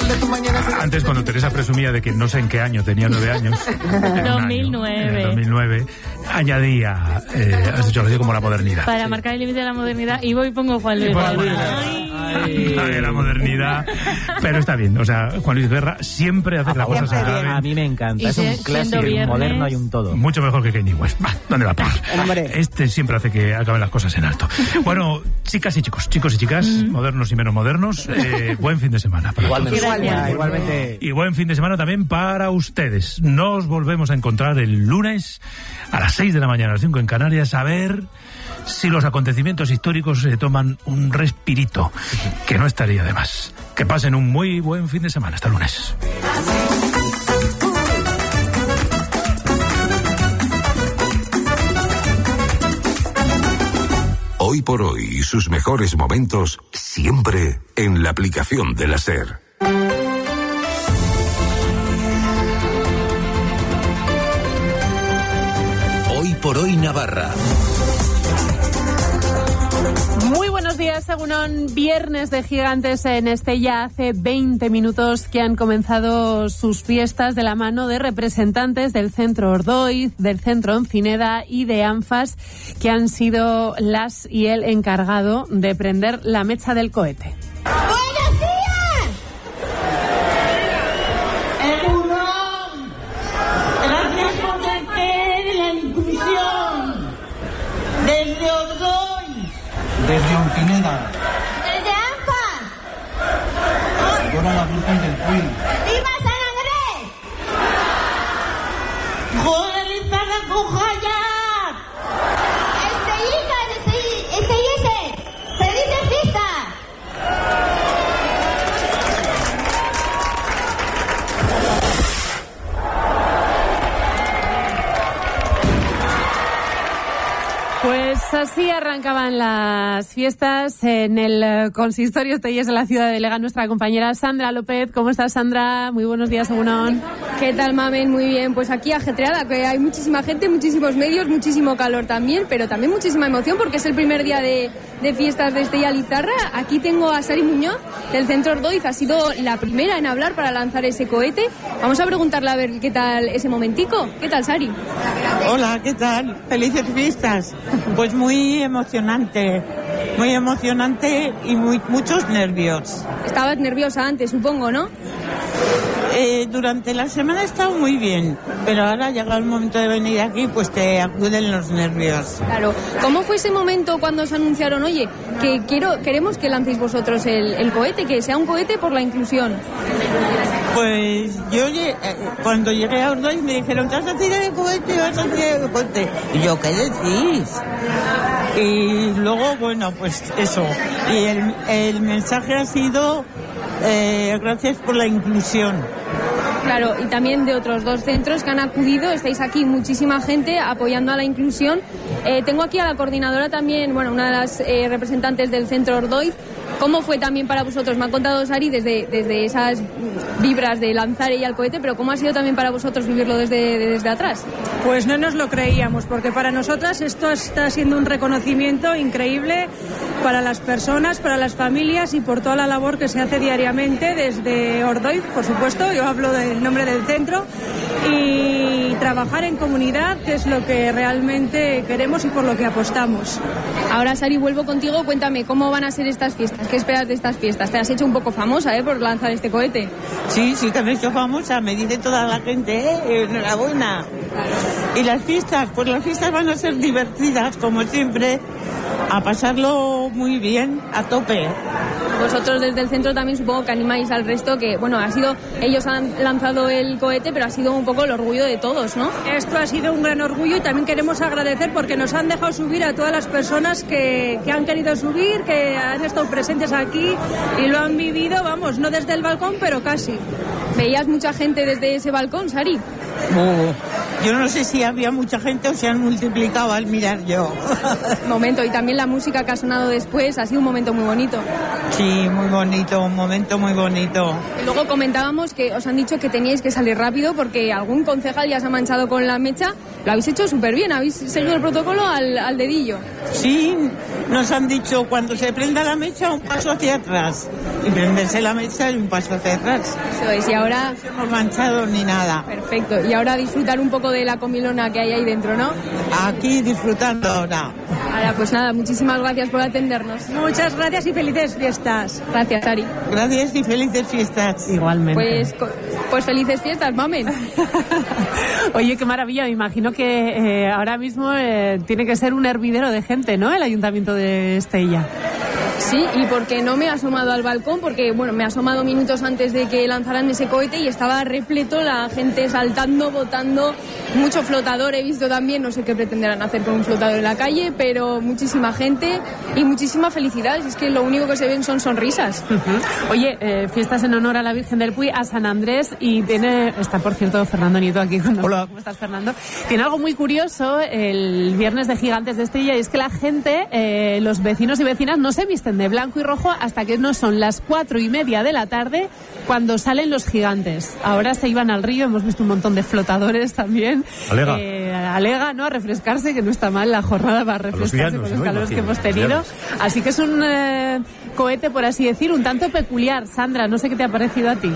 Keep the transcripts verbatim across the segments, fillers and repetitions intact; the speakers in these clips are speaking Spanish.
de tu mañana. Antes, cuando Teresa presumía de que no sé en qué año tenía nueve años, dos mil nueve. En el dos mil nueve, añadía, eh, has dicho algo así como la modernidad. Para sí. marcar el límite de la modernidad, y voy y pongo Juan Luis Guerra. Ay, ay, la modernidad. Pero está bien, o sea, Juan Luis Guerra siempre hace las cosas a la vez. A mí me encanta, Y es un siendo clásico, viernes, un moderno y un todo. Mucho mejor que Kanye West. Bah, ¿dónde va a parar? Hombre. Este siempre hace que acaben las cosas en alto. Bueno, chicas y chicos, chicos y chicas, mm. modernos y menos modernos, eh, buen fin de semana para Igualmente, todos. igualmente, igualmente. Y buen fin de semana también para ustedes. Nos volvemos a encontrar el lunes a las seis de la mañana, a las cinco en Canarias, a ver si los acontecimientos históricos se toman un respirito, que no estaría de más. Que pasen un muy buen fin de semana. Hasta el lunes. Hoy por hoy, sus mejores momentos siempre en la aplicación de la SER. Hoy por hoy Navarra. Muy buenos días, Egunon. Viernes de Gigantes en Estella. Hace veinte minutos que han comenzado sus fiestas de la mano de representantes del Centro Ordoiz, del Centro Oncineda y de ANFAS, que han sido las y el encargado de prender la mecha del cohete. ¡Buenos días! ¡Egunon! Gracias por traer la inclusión desde Ordoiz. Desde Oncineda. Desde ANFAS. Ahora la Virgen del Puy. ¡Viva San Andrés! ¡Joder, Lizarra con Jaya! ¡Este Ica, este este ese! ¡Felices fiestas! Pues así arrancaban las fiestas en el consistorio Telles de la ciudad de Lega. Nuestra compañera Sandra López. ¿Cómo estás, Sandra? Muy buenos días, Egunon. ¿Qué tal, Mamen? Muy bien. Pues aquí ajetreada, que hay muchísima gente, muchísimos medios, muchísimo calor también, pero también muchísima emoción porque es el primer día de, de fiestas de Estella Lizarra. Aquí tengo a Sari Muñoz del Centro Ordoiz. Ha sido la primera en hablar para lanzar ese cohete. Vamos a preguntarle a ver qué tal ese momentico. ¿Qué tal, Sari? Hola, ¿qué tal? Felices fiestas. Pues muy emocionante, muy emocionante y muy, muchos nervios. Estabas nerviosa antes, supongo, ¿no? Eh, durante la semana he estado muy bien, pero ahora llega el momento de venir aquí, pues te acuden los nervios. Claro. ¿Cómo fue ese momento cuando os anunciaron, oye, que quiero, queremos que lancéis vosotros el, el cohete, que sea un cohete por la inclusión? Pues yo eh, cuando llegué a Ordoiz me dijeron, ¿te vas a tirar el cohete? ¿Vas a tirar el cohete? Y yo, ¿qué decís? Y luego, bueno, pues eso. Y el, el mensaje ha sido, eh, gracias por la inclusión. Claro, y también de otros dos centros que han acudido. Estáis aquí muchísima gente apoyando a la inclusión. Eh, tengo aquí a la coordinadora también, bueno, una de las eh, representantes del Centro Ordoiz. ¿Cómo fue también para vosotros? Me ha contado Sari desde, desde esas vibras de lanzar ella el cohete, pero ¿cómo ha sido también para vosotros vivirlo desde, desde atrás? Pues no nos lo creíamos, porque para nosotras esto está siendo un reconocimiento increíble para las personas, para las familias y por toda la labor que se hace diariamente desde Ordoiz, por supuesto, yo hablo del nombre del centro, y trabajar en comunidad, que es lo que realmente queremos y por lo que apostamos. Ahora, Sari, vuelvo contigo. Cuéntame, ¿cómo van a ser estas fiestas? ¿Qué esperas de estas fiestas? Te has hecho un poco famosa, ¿eh?, por lanzar este cohete. Sí, sí que me he hecho famosa, me dice toda la gente, ¿eh? Enhorabuena. Y las fiestas, pues las fiestas van a ser divertidas, como siempre, a pasarlo muy bien, a tope. Vosotros desde el centro también supongo que animáis al resto, que bueno, ha sido, ellos han lanzado el cohete, pero ha sido un poco el orgullo de todos, ¿no? Esto ha sido un gran orgullo y también queremos agradecer porque nos han dejado subir a todas las personas que, que han querido subir, que han estado presentes aquí y lo han vivido, vamos, no desde el balcón, pero casi. ¿Veías mucha gente desde ese balcón, Sari? Oh, yo no sé si había mucha gente o se han multiplicado al mirar yo. Momento, y también la música que ha sonado después, ha sido un momento muy bonito. Sí, muy bonito, un momento muy bonito. Y luego comentábamos que os han dicho que teníais que salir rápido porque algún concejal ya se ha manchado con la mecha. Lo habéis hecho súper bien, habéis seguido el protocolo al, al dedillo. Sí, nos han dicho cuando se prenda la mecha un paso hacia atrás. Y prenderse la mecha y un paso hacia atrás. Eso es, y ahora... No nos hemos manchado ni nada. Perfecto, y ahora disfrutar un poco de la comilona que hay ahí dentro, ¿no? Aquí disfrutando ahora. Ahora, pues nada, muchísimas gracias por atendernos. Muchas gracias y felices fiestas. Gracias, Ari. Gracias y felices fiestas. Igualmente. Pues, pues felices fiestas, mamen. Oye, qué maravilla. Me imagino que eh, ahora mismo eh, tiene que ser un hervidero de gente, ¿no? El Ayuntamiento de Estella. Sí, y porque no me he asomado al balcón, porque bueno, me he asomado minutos antes de que lanzaran ese cohete y estaba repleto, la gente saltando, botando, mucho flotador he visto también, no sé qué pretenderán hacer con un flotador en la calle, pero muchísima gente y muchísima felicidad, es que lo único que se ven son sonrisas. Uh-huh. Oye, eh, fiestas en honor a la Virgen del Puy, a San Andrés, y tiene, está por cierto Fernando Nieto aquí con nosotros. Hola. ¿Cómo estás, Fernando? Tiene algo muy curioso el viernes de Gigantes de Estella, y es que la gente, eh, los vecinos y vecinas no se visten de blanco y rojo hasta que no son las cuatro y media de la tarde cuando salen los gigantes. Ahora se iban al río, hemos visto un montón de flotadores también. Alega. Eh, alega, ¿no? A refrescarse, que no está mal la jornada para refrescarse vianos, con los ¿no? calores Imagino, que hemos tenido. vianos. Así que es un eh, cohete, por así decir, un tanto peculiar. Sandra, no sé qué te ha parecido a ti.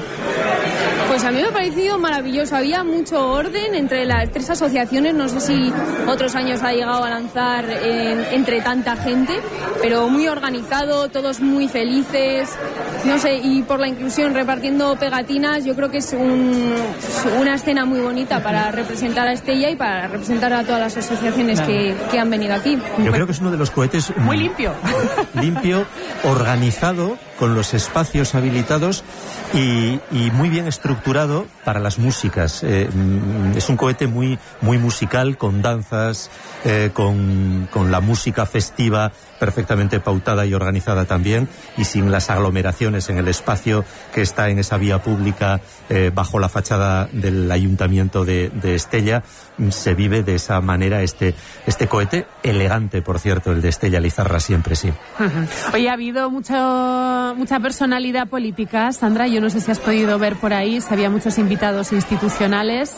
Pues a mí me ha parecido maravilloso. Había mucho orden entre las tres asociaciones. No sé si otros años ha llegado a lanzar eh, entre tanta gente, pero muy organizado, todos muy felices. No sé, y por la inclusión, repartiendo pegatinas, yo creo que es un, una escena muy bonita para representar a Estella y para representar a todas las asociaciones claro. que, que han venido aquí. Yo creo que es uno de los cohetes... Muy limpio. Limpio, organizado, con los espacios habilitados y, y muy bien estructurado para las músicas. Eh, es un cohete muy, muy musical, con danzas, eh, con, con la música festiva perfectamente pautada y organizada también, y sin las aglomeraciones en el espacio que está en esa vía pública eh, bajo la fachada del Ayuntamiento de, de Estella. Se vive de esa manera este, este cohete, elegante, por cierto, el de Estella Lizarra siempre, sí. Uh-huh. Oye, ha habido mucho, mucha personalidad política, Sandra, yo no sé si has podido ver por ahí, si había muchos invitados institucionales.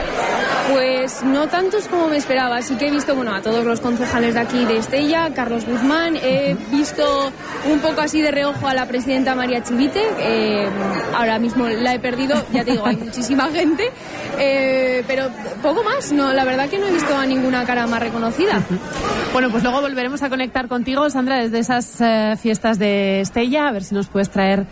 Pues no tantos como me esperaba. Sí que he visto, bueno, a todos los concejales de aquí de Estella, Carlos Guzmán. He visto un poco así de reojo a la presidenta María Chivite. Eh, ahora mismo la he perdido, ya te digo, hay muchísima gente. Eh, pero poco más, no, la verdad que no he visto a ninguna cara más reconocida. Bueno, pues luego volveremos a conectar contigo, Sandra, desde esas eh, fiestas de Estella, a ver si nos puedes traer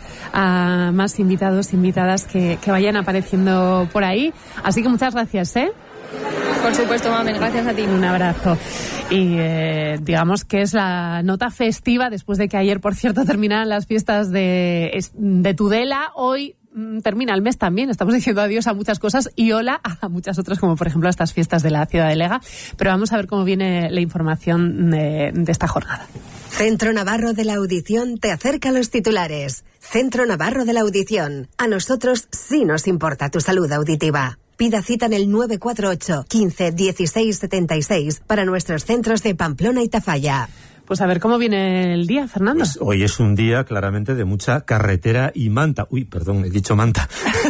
a más invitados, invitadas que, que vayan apareciendo por ahí. Así que muchas gracias, ¿eh? Por supuesto, mamen, gracias a ti. Un abrazo. Y eh, digamos que es la nota festiva, después de que ayer, por cierto, terminaran las fiestas de, de Tudela. Hoy mm, termina el mes también, estamos diciendo adiós a muchas cosas y hola a muchas otras, como por ejemplo a estas fiestas de la ciudad de Lega. Pero vamos a ver cómo viene la información de, de esta jornada. Centro Navarro de la Audición te acerca a los titulares. Centro Navarro de la Audición. A nosotros sí nos importa tu salud auditiva. Pida cita en el nueve cuatro ocho, quince, dieciséis, setenta y seis para nuestros centros de Pamplona y Tafalla. Pues a ver cómo viene el día, Fernando. Pues hoy es un día claramente de mucha carretera y manta. Uy, perdón, he dicho manta.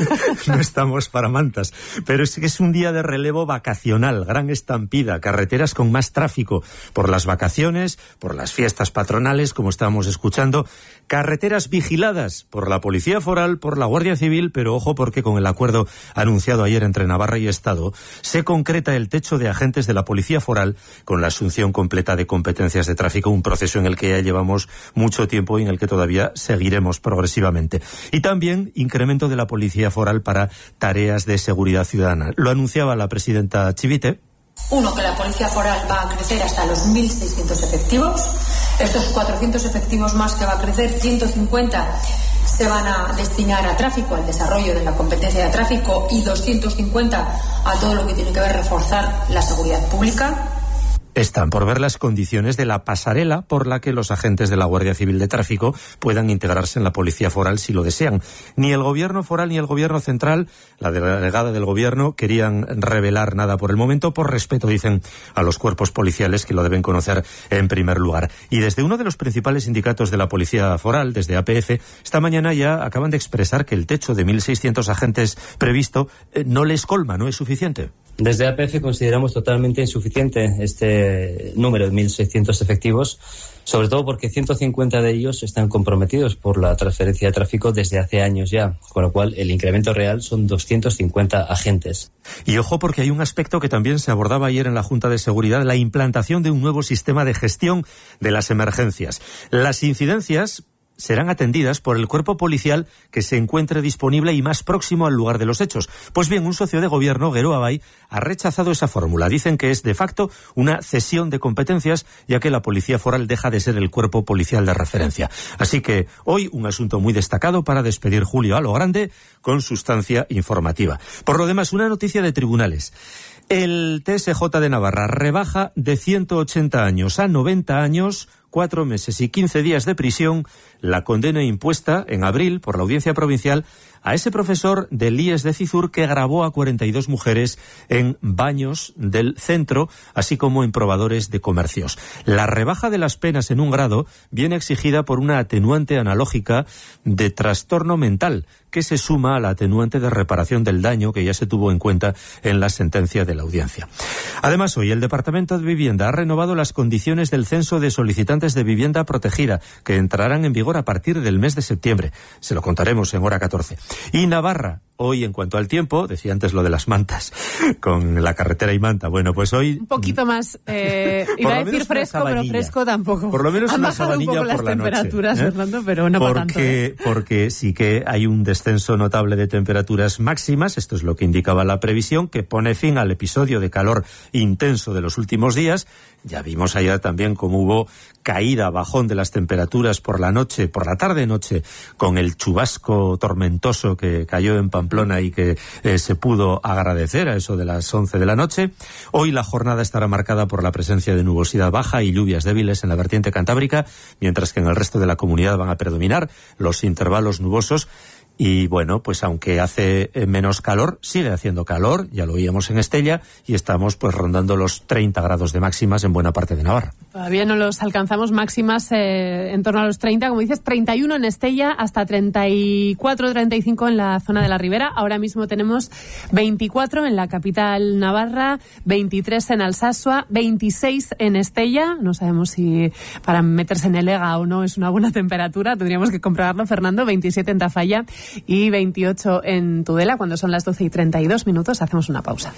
No estamos para mantas. Pero es que es un día de relevo vacacional, gran estampida, carreteras con más tráfico por las vacaciones, por las fiestas patronales, como estábamos escuchando. Carreteras vigiladas por la Policía Foral, por la Guardia Civil, pero ojo porque con el acuerdo anunciado ayer entre Navarra y Estado, se concreta el techo de agentes de la Policía Foral con la asunción completa de competencias de tráfico, un proceso en el que ya llevamos mucho tiempo y en el que todavía seguiremos progresivamente. Y también incremento de la Policía Foral para tareas de seguridad ciudadana. Lo anunciaba la presidenta Chivite. Uno, que la Policía Foral va a crecer hasta los mil seiscientos efectivos. Estos cuatrocientos efectivos más que va a crecer, ciento cincuenta se van a destinar a tráfico, al desarrollo de la competencia de tráfico, y doscientos cincuenta a todo lo que tiene que ver reforzar la seguridad pública. Están por ver las condiciones de la pasarela por la que los agentes de la Guardia Civil de Tráfico puedan integrarse en la Policía Foral si lo desean. Ni el Gobierno Foral ni el Gobierno Central, la delegada del Gobierno, querían revelar nada por el momento, por respeto, dicen, a los cuerpos policiales, que lo deben conocer en primer lugar. Y desde uno de los principales sindicatos de la Policía Foral, desde A P F, esta mañana ya acaban de expresar que el techo de mil seiscientos agentes previsto eh, no les colma, no es suficiente. Desde A P F consideramos totalmente insuficiente este número de mil seiscientos efectivos, sobre todo porque ciento cincuenta de ellos están comprometidos por la transferencia de tráfico desde hace años ya, con lo cual el incremento real son doscientos cincuenta agentes. Y ojo, porque hay un aspecto que también se abordaba ayer en la Junta de Seguridad, la implantación de un nuevo sistema de gestión de las emergencias. Las incidencias serán atendidas por el cuerpo policial que se encuentre disponible y más próximo al lugar de los hechos. Pues bien, un socio de gobierno, Geroa Bai, ha rechazado esa fórmula. Dicen que es de facto una cesión de competencias, ya que la Policía Foral deja de ser el cuerpo policial de referencia. Así que hoy un asunto muy destacado para despedir Julio a lo grande con sustancia informativa. Por lo demás, una noticia de tribunales. El T S J de Navarra rebaja de ciento ochenta años a noventa años, cuatro meses y quince días de prisión, la condena impuesta en abril por la Audiencia Provincial a ese profesor del I E S de Cizur que grabó a cuarenta y dos mujeres en baños del centro, así como en probadores de comercios. La rebaja de las penas en un grado viene exigida por una atenuante analógica de trastorno mental, que se suma a la atenuante de reparación del daño que ya se tuvo en cuenta en la sentencia de la audiencia. Además, hoy el Departamento de Vivienda ha renovado las condiciones del censo de solicitantes de vivienda protegida, que entrarán en vigor a partir del mes de septiembre. Se lo contaremos en hora catorce. Y Navarra, hoy en cuanto al tiempo, decía antes lo de las mantas, con la carretera y manta. Bueno, pues hoy... Un poquito más, eh, iba a decir fresco, pero fresco tampoco. Por lo menos Han una bajado un sabanilla poco las por la temperaturas, noche, ¿eh? Fernando, pero no para tanto. Porque, porque sí que hay un descenso notable de temperaturas máximas, esto es lo que indicaba la previsión, que pone fin al episodio de calor intenso de los últimos días. Ya vimos ayer también cómo hubo caída, bajón de las temperaturas por la noche, por la tarde-noche, con el chubasco tormentoso que cayó en Pamplona y que eh, se pudo agradecer a eso de las once de la noche. Hoy la jornada estará marcada por la presencia de nubosidad baja y lluvias débiles en la vertiente cantábrica, mientras que en el resto de la comunidad van a predominar los intervalos nubosos. Y bueno, pues aunque hace menos calor, sigue haciendo calor, ya lo oíamos en Estella, y estamos pues rondando los treinta grados de máximas en buena parte de Navarra. Todavía no los alcanzamos, máximas eh, en torno a los treinta, como dices, treinta y uno en Estella, hasta treinta y cuatro, treinta y cinco en la zona de la Ribera. Ahora mismo tenemos veinticuatro en la capital Navarra, veintitrés en Alsasua, veintiséis en Estella. No sabemos si para meterse en el Ega o no es una buena temperatura, tendríamos que comprobarlo, Fernando. veintisiete en Tafalla y veintiocho en Tudela. Cuando son las doce y treinta y dos minutos, hacemos una pausa.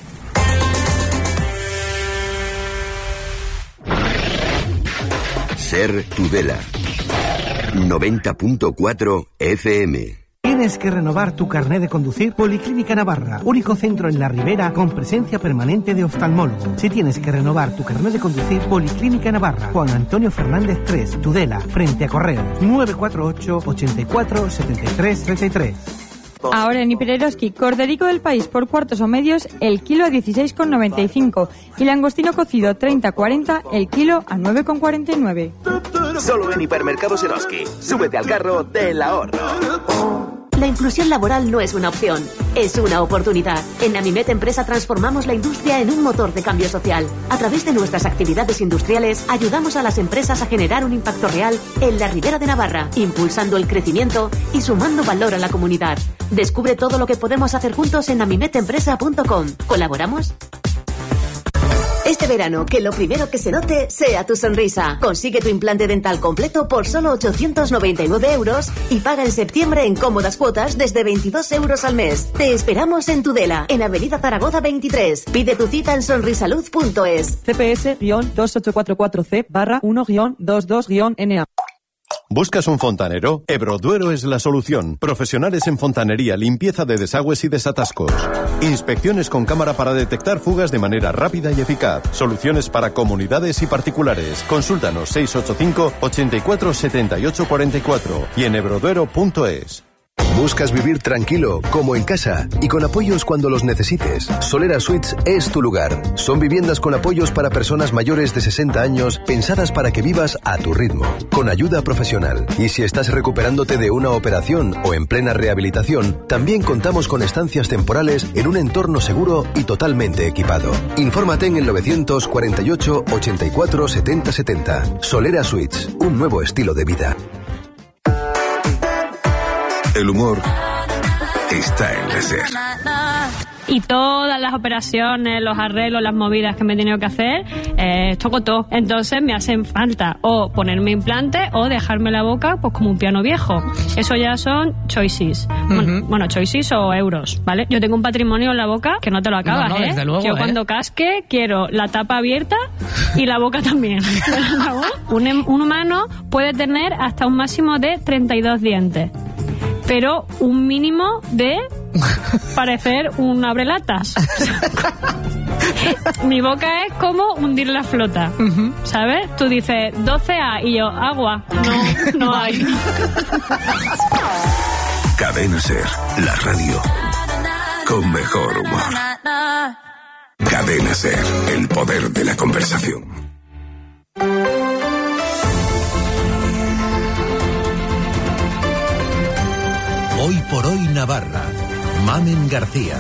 Ser Tudela noventa punto cuatro F M. ¿Tienes que renovar tu carné de conducir? Policlínica Navarra, único centro en la Ribera con presencia permanente de oftalmólogo. Si tienes que renovar tu carné de conducir, Policlínica Navarra, Juan Antonio Fernández tres, Tudela, frente a Correos, nueve cuatro ocho, ochenta y cuatro, setenta y tres, treinta y tres. Ahora en Hipereroski, corderico del país por cuartos o medios, el kilo a dieciséis con noventa y cinco y langostino cocido treinta cuarenta, el kilo a nueve con cuarenta y nueve. Solo en Hipermercados Eroski. Súbete al carro del ahorro. La inclusión laboral no es una opción, es una oportunidad. En Namimet Empresa transformamos la industria en un motor de cambio social. A través de nuestras actividades industriales, ayudamos a las empresas a generar un impacto real en la Ribera de Navarra, impulsando el crecimiento y sumando valor a la comunidad. Descubre todo lo que podemos hacer juntos en namimet empresa punto com. ¿Colaboramos? Este verano, que lo primero que se note sea tu sonrisa. Consigue tu implante dental completo por solo ochocientos noventa y nueve euros y paga en septiembre en cómodas cuotas desde veintidós euros al mes. Te esperamos en Tudela, en Avenida Zaragoza veintitrés. Pide tu cita en sonrisalud punto es. C P S dos ocho cuatro cuatro C barra uno dos dos N A. ¿Buscas un fontanero? Ebroduero es la solución. Profesionales en fontanería, limpieza de desagües y desatascos. Inspecciones con cámara para detectar fugas de manera rápida y eficaz. Soluciones para comunidades y particulares. Consúltanos seis ocho cinco, ochenta y cuatro, setenta y ocho cuarenta y cuatro y en ebroduero punto es. ¿Buscas vivir tranquilo, como en casa, y con apoyos cuando los necesites? Solera Suites es tu lugar. Son viviendas con apoyos para personas mayores de sesenta años, pensadas para que vivas a tu ritmo, con ayuda profesional. Y si estás recuperándote de una operación o en plena rehabilitación, también contamos con estancias temporales en un entorno seguro y totalmente equipado. Infórmate en el novecientos cuarenta y ocho, ochenta y cuatro, setenta setenta. Solera Suites, un nuevo estilo de vida. El humor está en la SER. Y todas las operaciones, los arreglos, las movidas que me he tenido que hacer, eh, toco todo. Entonces me hacen falta o ponerme implante o dejarme la boca pues como un piano viejo. Eso ya son choices. Uh-huh. Bueno, bueno, choices o euros, ¿vale? Yo tengo un patrimonio en la boca que no te lo acabas, no, no, ¿eh? Luego, Yo ¿eh? cuando casque quiero la tapa abierta y la boca también. un, un humano puede tener hasta un máximo de treinta y dos dientes, pero un mínimo de parecer un abrelatas. Mi boca es como hundir la flota, uh-huh. ¿sabes? Tú dices doce A y yo, agua. No, no hay. Cadena SER, la radio con mejor humor. Cadena SER, el poder de la conversación. Hoy por hoy Navarra. Mamen García.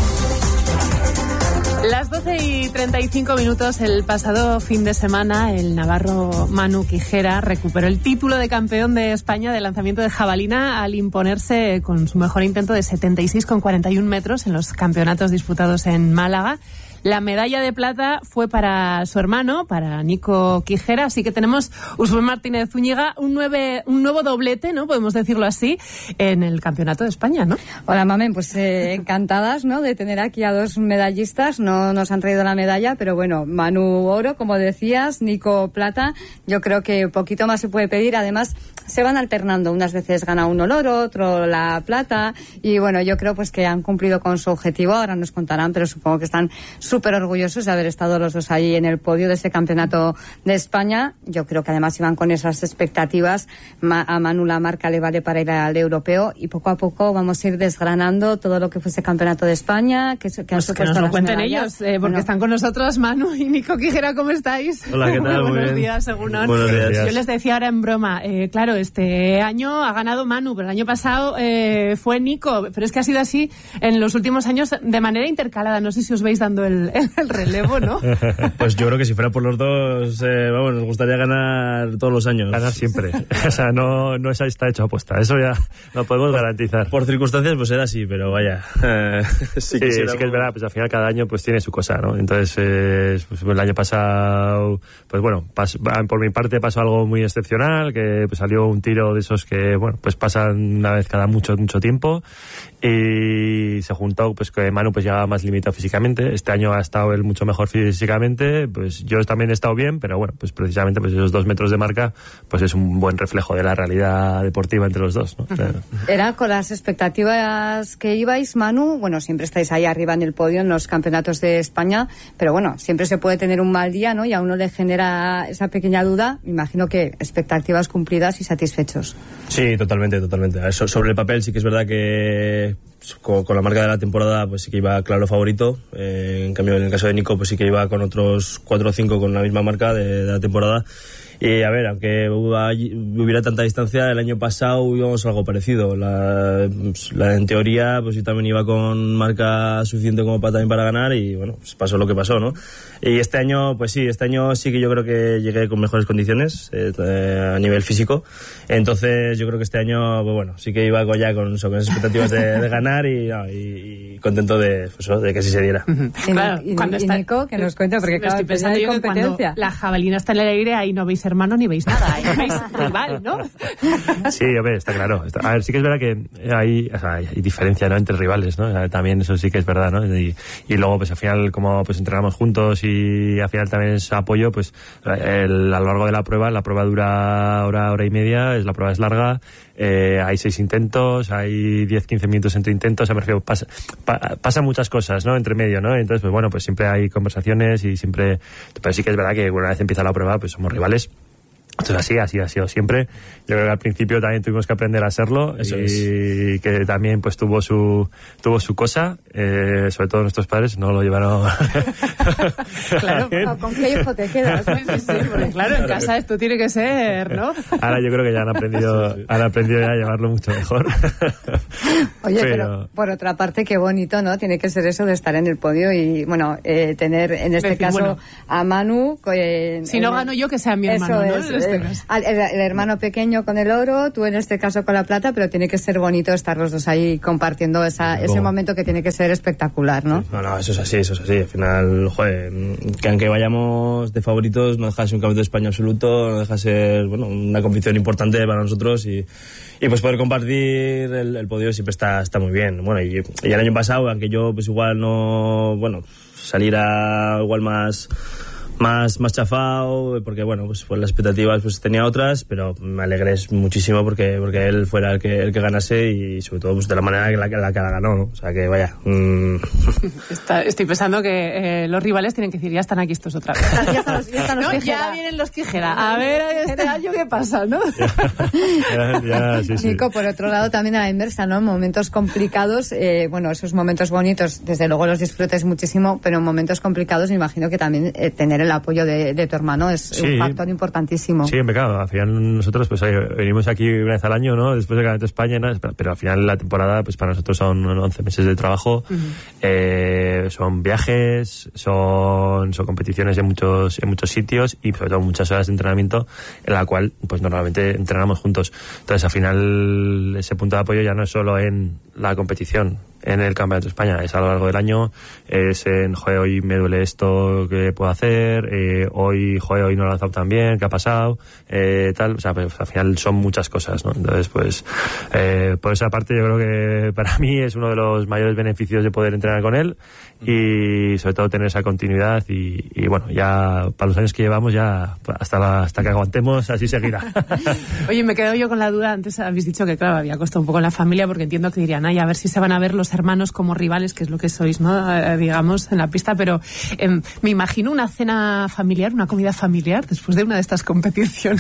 Las doce y treinta y cinco minutos, el pasado fin de semana, el navarro Manu Quijera recuperó el título de campeón de España de lanzamiento de jabalina al imponerse con su mejor intento de setenta y seis coma cuarenta y uno metros en los campeonatos disputados en Málaga. La medalla de plata fue para su hermano, para Nico Quijera, así que tenemos Usman Martínez Zúñiga, un, nueve, un nuevo doblete, ¿no? Podemos decirlo así, en el Campeonato de España, ¿no? Hola, Mamen, pues eh, encantadas, ¿no?, de tener aquí a dos medallistas. No nos han traído la medalla, pero bueno, Manu oro, como decías, Nico plata. Yo creo que poquito más se puede pedir. Además, se van alternando. Unas veces gana uno el oro, otro la plata. Y bueno, yo creo pues que han cumplido con su objetivo. Ahora nos contarán, pero supongo que están súper orgullosos de haber estado los dos ahí en el podio de ese campeonato de España. Yo creo que además iban con esas expectativas. Ma- a Manu la marca le vale para ir al europeo y poco a poco vamos a ir desgranando todo lo que fue ese campeonato de España. Que, que, pues que nos lo cuenten ellos, eh, porque bueno. Están con nosotros Manu y Nico Quijera. ¿Cómo estáis? Hola, ¿qué tal? Muy buenos bien. días, Egunon. Buenos días. Yo les decía ahora en broma, eh, claro, este año ha ganado Manu, pero el año pasado eh, fue Nico, pero es que ha sido así en los últimos años de manera intercalada. No sé si os veis dando el, el relevo, ¿no? Pues yo creo que si fuera por los dos, eh, vamos, nos gustaría ganar todos los años. Ganar siempre. O sea, no, no está hecho apuesta. Eso ya lo podemos garantizar. Por circunstancias, pues era así, pero vaya. Eh, sí, sí, sí que es verdad, pues al final cada año pues tiene su cosa, ¿no? Entonces, eh, pues, el año pasado, pues bueno, pas, por mi parte pasó algo muy excepcional, que pues, salió un tiro de esos que, bueno, pues pasan una vez cada mucho, mucho tiempo. Y se juntó pues que Manu pues ya más limitado físicamente. Este año ha estado él mucho mejor físicamente, pues yo también he estado bien, pero bueno, pues precisamente pues esos dos metros de marca pues es un buen reflejo de la realidad deportiva entre los dos, ¿no? O sea, era con las expectativas que ibais, Manu. Bueno, siempre estáis ahí arriba en el podio en los campeonatos de España, pero bueno, siempre se puede tener un mal día, ¿no? Y a uno le genera esa pequeña duda. Me imagino que expectativas cumplidas y satisfechos. Sí, totalmente, totalmente. Eso, sobre el papel sí que es verdad que Con, con la marca de la temporada pues sí que iba claro favorito, eh, en cambio en el caso de Nico pues sí que iba con otros cuatro o cinco con la misma marca de, de la temporada. Y a ver, aunque hubiera tanta distancia, el año pasado íbamos a algo parecido. La, la, en teoría, pues yo también iba con marca suficiente como para, también para ganar y bueno, pues pasó lo que pasó, ¿no? Y este año, pues sí, este año sí que yo creo que llegué con mejores condiciones eh, a nivel físico. Entonces yo creo que este año, pues bueno, sí que iba con, ya con, con esas expectativas de, de ganar y, no, y, y contento de, pues, de que así se diera. Uh-huh. Claro, y, cuando y, está, y Nico, que nos cuente, porque claro, estoy pensando yo que cuando la jabalina está en el aire, ahí no veis hermano ni veis nada, ahí veis rival, ¿no? Sí, a ver, está claro. Está, a ver, sí que es verdad que hay, o sea, hay diferencia, ¿no?, entre rivales, ¿no? O sea, también eso sí que es verdad, ¿no? Y, y luego, pues al final, como pues entrenamos juntos y al final también es apoyo, pues el, a lo largo de la prueba, la prueba dura hora, hora y media, es la prueba es larga. Eh, hay seis intentos, hay diez, quince minutos entre intentos, me refiero, pasa, pa, pasan muchas cosas, ¿no?, entre medio, ¿no? Entonces, pues bueno, pues siempre hay conversaciones y siempre, pero sí que es verdad que una vez empieza la prueba, pues somos rivales. Entonces así, así ha sido siempre. Yo creo que al principio también tuvimos que aprender a serlo. Eso y es. Que también pues tuvo su tuvo su cosa, eh, sobre todo nuestros padres no lo llevaron. Claro, ¿con qué hijo te quedas? Sí, sí, porque claro, en casa esto tiene que ser, ¿no? Ahora yo creo que ya han aprendido, han aprendido ya a llevarlo mucho mejor. Oye, pero... pero por otra parte, qué bonito, ¿no? Tiene que ser eso de estar en el podio y, bueno, eh, tener en este decir, caso bueno, a Manu. Eh, si no el... gano yo, que sea mi hermano, eso ¿no? Es, eh, el, el hermano pequeño con el oro, tú en este caso con la plata, pero tiene que ser bonito estar los dos ahí compartiendo esa, ese momento que tiene que ser espectacular, ¿no? No, no, eso es así, eso es así. Al final, joder, que aunque vayamos de favoritos, no deja de ser un campeonato de España absoluto, no deja de ser, bueno, una competición importante para nosotros y, y pues poder compartir el, el podio siempre está, está muy bien. Bueno, y, y el año pasado, aunque yo pues igual no, bueno, salir a igual más... más más chafado, porque bueno, pues, pues las expectativas pues tenía otras, pero me alegré muchísimo porque porque él fuera el que el que ganase y sobre todo pues de la manera en la que la, que la ganó, ¿no? O sea que vaya. Mmm. Está, estoy pensando que eh, los rivales tienen que decir, ya están aquí estos otra vez. Ya, están los, ya, están los no, ya vienen los Quijera. A ver este año qué pasa, ¿no? Ya, ya, sí, sí. Nico, por otro lado también a la inversa, ¿no? Momentos complicados, eh, bueno, esos momentos bonitos, desde luego los disfrutes muchísimo, pero en momentos complicados me imagino que también eh, tener el apoyo de, de tu hermano es sí. un factor importantísimo. Sí, claro, al final nosotros pues venimos aquí una vez al año, ¿no? Después de Campeonato de España, ¿no? Pero al final la temporada pues para nosotros son once meses de trabajo, uh-huh. eh, son viajes, son, son competiciones en muchos en muchos sitios y sobre todo muchas horas de entrenamiento en la cual pues normalmente entrenamos juntos. Entonces al final ese punto de apoyo ya no es solo en la competición, en el Campeonato de España, es a lo largo del año, es en, joder, hoy me duele esto, ¿qué puedo hacer? Eh, hoy, joder, hoy no lo he lanzado tan bien, ¿qué ha pasado? Eh, tal, o sea, pues, al final son muchas cosas, ¿no? Entonces, pues, eh, por esa parte yo creo que para mí es uno de los mayores beneficios de poder entrenar con él y sobre todo tener esa continuidad y, y bueno, ya para los años que llevamos ya hasta la, hasta que aguantemos así seguirá. Oye, me quedo yo con la duda, antes habéis dicho que claro, había costado un poco en la familia porque entiendo que dirían, ay, a ver si se van a ver los hermanos como rivales, que es lo que sois, ¿no? Eh, digamos, en la pista, pero eh, me imagino una cena familiar, una comida familiar después de una de estas competiciones.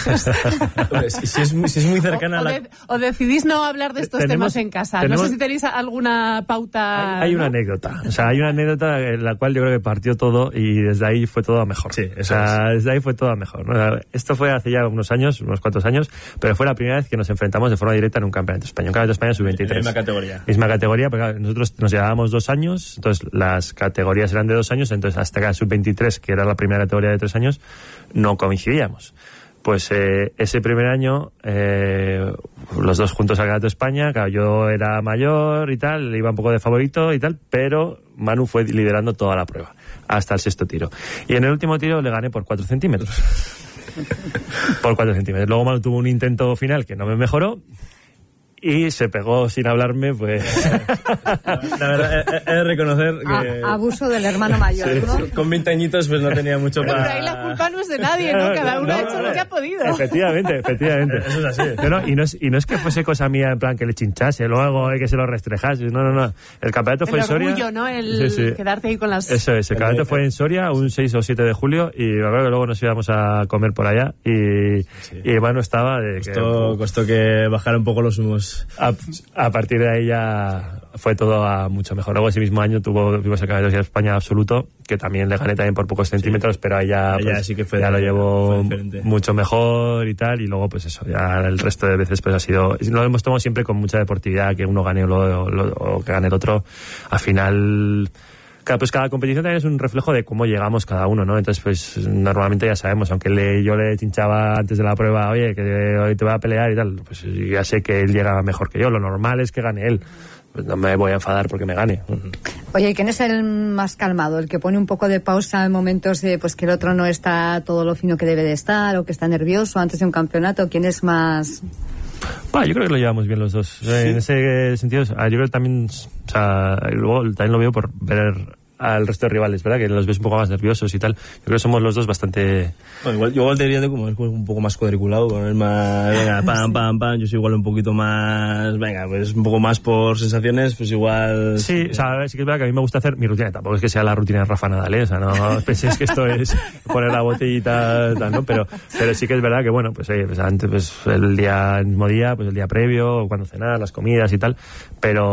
si, si, es, si es muy cercana o, a la... o, de, o decidís no hablar de estos tenemos, temas en casa. Tenemos, no sé si tenéis alguna pauta... Hay, hay ¿no? una anécdota, o sea, hay una anécdota en la cual yo creo que partió todo y desde ahí fue todo a mejor. Sí, eso o sea, es. desde ahí fue todo a mejor, ¿no? Esto fue hace ya unos años, unos cuantos años, pero fue la primera vez que nos enfrentamos de forma directa en un campeonato español, un campeonato de España sub veintitrés. Misma categoría. Misma categoría, porque nosotros nos llevábamos dos años, entonces las categorías eran de dos años, entonces hasta que sub veintitrés, que era la primera categoría de tres años, no coincidíamos. Pues eh, ese primer año, eh, los dos juntos al Campeonato de España, claro, yo era mayor y tal, iba un poco de favorito y tal, pero Manu fue liderando toda la prueba, hasta el sexto tiro. Y en el último tiro le gané por cuatro centímetros. Por cuatro centímetros. Luego Manu tuvo un intento final que no me mejoró, y se pegó sin hablarme, pues... La verdad, he, he de reconocer que... A, abuso del hermano mayor, sí, ¿no? Sí, con veinte añitos pues no tenía mucho pero, para... Pero ahí la culpa no es de nadie, ¿no? Cada uno no, ha hecho no, lo que ha podido. Efectivamente, efectivamente. Eso es así. No, no, y, no es, y no es que fuese cosa mía, en plan, que le chinchase luego, eh, que se lo restrejase. No, no, no. El campeonato el fue en Soria... El orgullo, ¿no? El sí, sí. quedarte ahí con las... Eso es, el campeonato fue en Soria un seis o siete de julio y me acuerdo que luego nos íbamos a comer por allá y, sí. y Manu estaba... De costó, que, costó que bajara un poco los humos. A, a partir de ahí ya fue todo a mucho mejor. Luego ese mismo año tuvo, tuvimos el Campeonato de España absoluto, que también le gané también por pocos centímetros, sí. pero ahí ya, pues, ya, sí que fue ya de, lo llevó mucho mejor y tal, y luego pues eso, ya el resto de veces pues ha sido, lo hemos tomado siempre con mucha deportividad, que uno gane o, lo, lo, o que gane el otro. Al final... Claro, pues cada competición también es un reflejo de cómo llegamos cada uno, ¿no? Entonces, pues normalmente ya sabemos, aunque le, yo le chinchaba antes de la prueba, oye, que hoy te voy a pelear y tal, pues ya sé que él llega mejor que yo. Lo normal es que gane él. Pues no me voy a enfadar porque me gane. Oye, ¿y quién es el más calmado? ¿El que pone un poco de pausa en momentos de, pues, que el otro no está todo lo fino que debe de estar o que está nervioso antes de un campeonato? ¿Quién es más...? Bah, yo creo que lo llevamos bien los dos. ¿Sí? En ese sentido, yo creo que también, o sea, luego también lo veo por ver al resto de rivales, ¿verdad? Que los ves un poco más nerviosos y tal. Yo creo que somos los dos bastante... Bueno, igual, yo igual te diría de como un poco más cuadriculado, con el más... Venga, pam, pam, pam. Yo soy igual un poquito más... Venga, pues un poco más por sensaciones, pues igual... Sí, o sea, sí que es verdad que a mí me gusta hacer mi rutina. Tampoco es que sea la rutina de Rafa Nadal, ¿eh? O sea, no penséis que esto es poner la botellita, tal, ¿no? Pero, pero sí que es verdad que, bueno, pues, oye, pues antes, pues el día, el mismo día, pues el día previo, cuando cenar, las comidas y tal. Pero,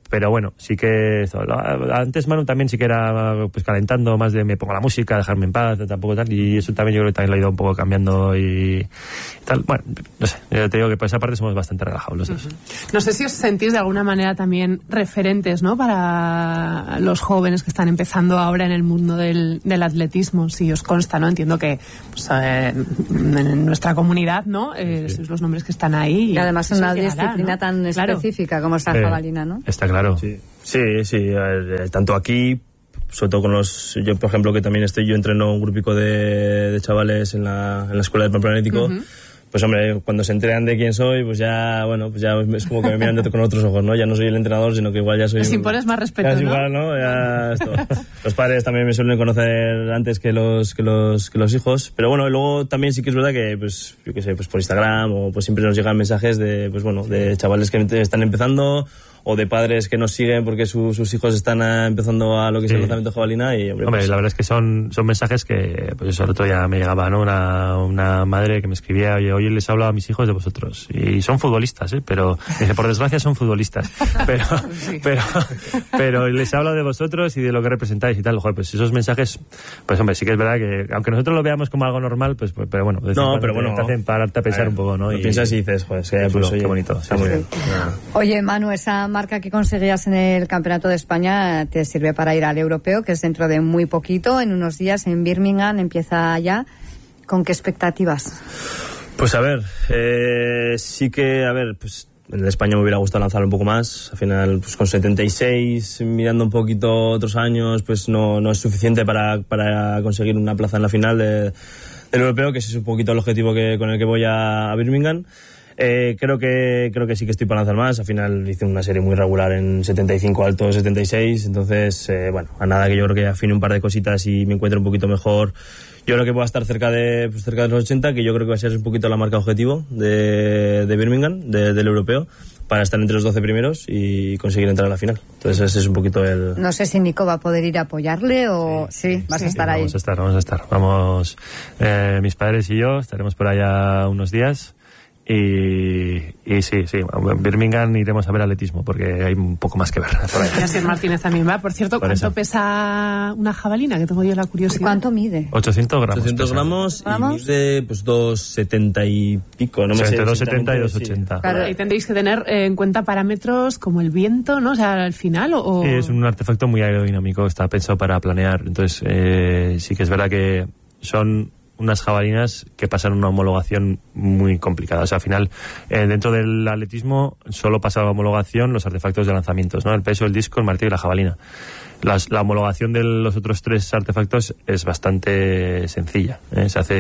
pero bueno, sí que eso, antes Manu también sí que era pues calentando más de me pongo la música, dejarme en paz, tampoco tal, y eso también yo creo que también lo ha ido un poco cambiando y, y tal. Bueno, no sé, yo te digo que por esa parte somos bastante relajados los dos. Uh-huh. No sé si os sentís de alguna manera también referentes, ¿no?, para los jóvenes que están empezando ahora en el mundo del, del atletismo, si os consta, ¿no? Entiendo que pues, eh, en nuestra comunidad, ¿no?, eh, sí. sois los nombres que están ahí. Y, y además en una llegará, disciplina, ¿no?, tan claro. específica como es la eh, jabalina, ¿no? Está claro. Sí, sí, sí eh, tanto aquí, sobre todo con los... Yo, por ejemplo, que también estoy, yo entreno un grupico de, de chavales en la, en la escuela del Pamplona Atlético. Uh-huh. Pues hombre, cuando se enteran de quién soy, pues ya, bueno, pues ya es como que me miran con otros ojos, ¿no? Ya no soy el entrenador, sino que igual ya soy... Les impones más respeto, ya ¿no? Es igual, ¿no? Ya esto. Los padres también me suelen conocer antes que los, que los, que los hijos, pero bueno, luego también sí que es verdad que, pues, yo qué sé, pues por Instagram o pues siempre nos llegan mensajes de, pues bueno, de chavales que están empezando o de padres que nos siguen porque su, sus hijos están a, empezando a lo que es sí. el lanzamiento de jabalina y hombre, hombre pues, la verdad es que son, son mensajes que pues eso el otro día me llegaba, ¿no? Una, una madre que me escribía, oye, hoy les hablo a mis hijos de vosotros y son futbolistas, ¿eh? Pero dice, por desgracia son futbolistas pero, sí. pero, pero les hablo de vosotros y de lo que representáis y tal. Joder, pues esos mensajes, pues hombre, sí que es verdad que aunque nosotros lo veamos como algo normal, pues pero bueno, no, pero bueno, te hacen pararte a pensar ver, un poco, ¿no? Lo y piensas y dices, joder, es que pues, chulo, oye, qué bonito, está sí, muy bien. Sí. Oye, Manu, esa marca que conseguías en el Campeonato de España te sirve para ir al europeo, que es dentro de muy poquito, en unos días en Birmingham, empieza ya. ¿Con qué expectativas? Pues a ver, eh, sí que, a ver, pues en España me hubiera gustado lanzarlo un poco más. Al final, pues con setenta y seis, mirando un poquito otros años, pues no, no es suficiente para, para conseguir una plaza en la final de, del europeo, que ese es un poquito el objetivo que, con el que voy a, a Birmingham. Eh, creo que creo que sí que estoy para lanzar más. Al final hice una serie muy regular en setenta y cinco alto, setenta y seis. Entonces, eh, bueno, a nada que yo creo que afine un par de cositas y me encuentre un poquito mejor. Yo creo que voy a estar cerca de pues, cerca de los ochenta, que yo creo que va a ser un poquito la marca objetivo de, de Birmingham, de, del europeo, para estar entre los doce primeros y conseguir entrar a la final. Entonces ese es un poquito el... No sé si Nico va a poder ir a apoyarle o... Sí, sí vas sí, a estar sí, ahí. Vamos a estar, vamos a estar. Vamos, eh, mis padres y yo estaremos por allá unos días. Y, y sí, sí, en Birmingham iremos a ver atletismo porque hay un poco más que ver por ahí. Gracias, Martínez también va. Por cierto, ¿cuánto por pesa una jabalina? Que tengo yo la curiosidad. ¿Cuánto mide? ochocientos gramos. ochocientos gramos y mide pues dos setenta y pico. No me sé, dos setenta y dos ochenta. Sí. Claro, y tendréis que tener eh, en cuenta parámetros como el viento, ¿no? O sea, al final o... Sí, es un artefacto muy aerodinámico, está pensado para planear. Entonces, eh, sí que es verdad que son unas jabalinas que pasan una homologación muy complicada. O sea, al final, eh, dentro del atletismo solo pasa la homologación los artefactos de lanzamientos, ¿no? El peso, el disco, el martillo y la jabalina. Las, la homologación de los otros tres artefactos es bastante sencilla, ¿eh? Se hace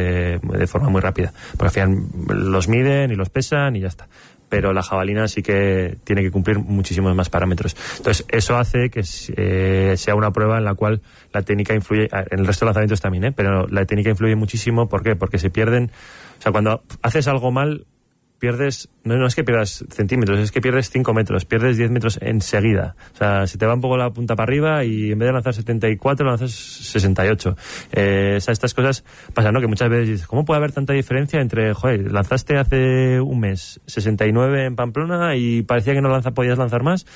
de forma muy rápida. Porque al final los miden y los pesan y ya está. Pero la jabalina sí que tiene que cumplir muchísimos más parámetros. Entonces, eso hace que eh, sea una prueba en la cual la técnica influye, en el resto de lanzamientos también, ¿eh? Pero la técnica influye muchísimo. ¿Por qué? Porque se pierden, o sea, cuando haces algo mal, pierdes, no, no es que pierdas centímetros, es que pierdes cinco metros, pierdes diez metros enseguida. O sea, se te va un poco la punta para arriba y en vez de lanzar setenta y cuatro, lanzas sesenta y ocho. Eh, o sea, estas cosas pasan, ¿no? Que muchas veces dices, ¿cómo puede haber tanta diferencia entre, joder, lanzaste hace un mes sesenta y nueve en Pamplona y parecía que no lanza, podías lanzar más,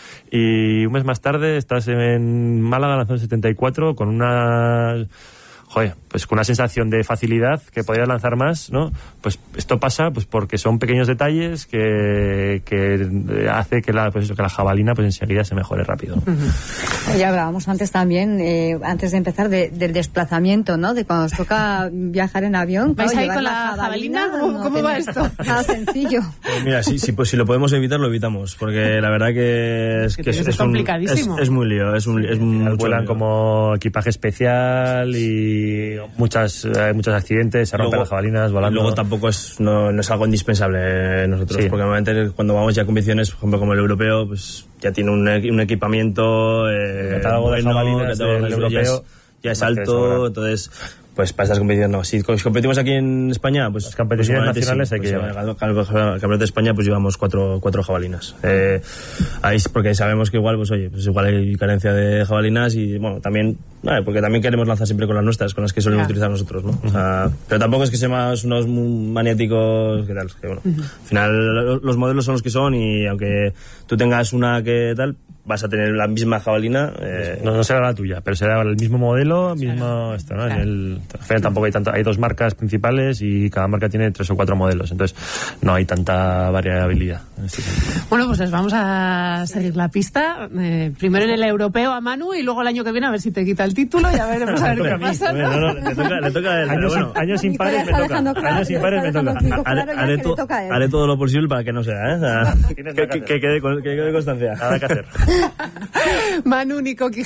y un mes más tarde estás en Málaga lanzando setenta y cuatro con una... Joder, pues con una sensación de facilidad que podías lanzar más, ¿no? Pues esto pasa pues porque son pequeños detalles que, que hace que la, pues eso, que la jabalina pues enseguida se mejore rápido. Uh-huh. Ya hablábamos antes también, eh, antes de empezar, de, del desplazamiento, ¿no? De cuando os toca viajar en avión. ¿Vais claro, ahí con la jabalina? jabalina ¿Cómo, no ¿cómo va esto? Nada sencillo. Pues mira, si, si, pues, si lo podemos evitar, lo evitamos, porque la verdad que es, que que es, es, es complicadísimo. Un, es, es muy lío, es un, es un vuelan lío. Como equipaje especial y muchas hay muchos accidentes, se rompen las jabalinas volando. Y luego tampoco es no, no es algo indispensable nosotros, sí. Porque normalmente cuando vamos ya a competiciones, por ejemplo como el europeo, pues ya tiene un, un equipamiento eh, el catálogo bueno, de jabalinas del europeo ya es, ya es alto, entonces pues para estas competiciones no. Si competimos aquí en España, pues las competiciones pues, nacionales sí, hay que pues, llevar. Al campeonato de España pues llevamos cuatro, cuatro jabalinas. Eh, ahí porque sabemos que igual, pues oye, pues igual hay carencia de jabalinas y bueno, también, vale, porque también queremos lanzar siempre con las nuestras, con las que solemos yeah. utilizar nosotros, ¿no? Uh-huh. O sea, pero tampoco es que seamos unos maniáticos, ¿qué tal? Que bueno, uh-huh. Al final los modelos son los que son y aunque tú tengas una que tal, vas a tener la misma jabalina. Eh... No, no será la tuya, pero será el mismo modelo, mismo claro, esto, ¿no? Claro. En el, al final tampoco hay tanto, hay dos marcas principales y cada marca tiene tres o cuatro modelos, entonces no hay tanta variabilidad en este sentido. Bueno, pues les vamos a seguir la pista, eh, primero en el europeo a Manu y luego el año que viene a ver si te quita el título y a ver, vamos a ver qué pasa. ¿No? No, no, le toca, le toca el, años, bueno, años impares me toca. Claro, años impares me toca. Haré, haré, to, haré todo lo posible para que no sea, ¿eh? O sea, que, que, que, quede, que quede constancia. Nada que hacer. Manu, Nico Quijano.